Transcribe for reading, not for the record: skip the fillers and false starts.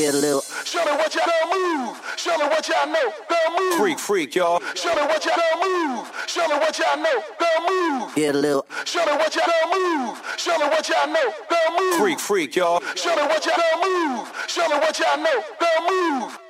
Get a little. Show me what y'all move. Show me what y'all know. Go move. Freak, y'all. Show me what y'all move. Show me what y'all know. Go move. Get a little. Show me what y'all move. Show me what y'all know. Go move. Freak, y'all. Show me what y'all move. Show me what y'all know. Go move.